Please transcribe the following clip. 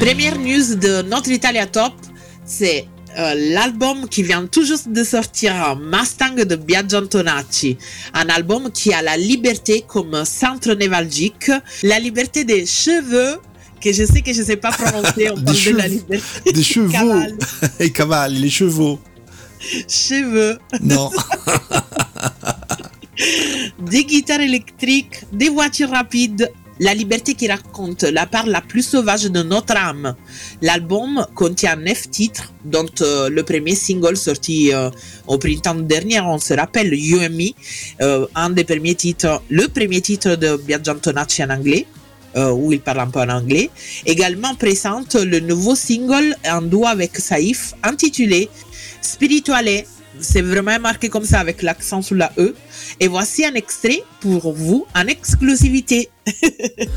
Première news de notre Italia Top, c'est l'album qui vient tout juste de sortir, Mustang de Biagio Antonacci. Un album qui a la liberté comme centre névralgique, la liberté des cheveux, que je sais pas prononcer, on parle de la liberté des chevaux. Cavalli. Et cavalli, les chevaux. Cheveux. Non. Des guitares électriques, des voitures rapides, la liberté qui raconte la part la plus sauvage de notre âme. L'album contient 9 titres, dont le premier single sorti au printemps dernier, on se rappelle, You and Me, un des premiers titres, le premier titre de Biagio Antonacci en anglais, où il parle un peu en anglais. Également présente le nouveau single en duo avec Saïf, intitulé Spirituale. C'est vraiment marqué comme ça avec l'accent sur la E. Et voici un extrait pour vous en exclusivité.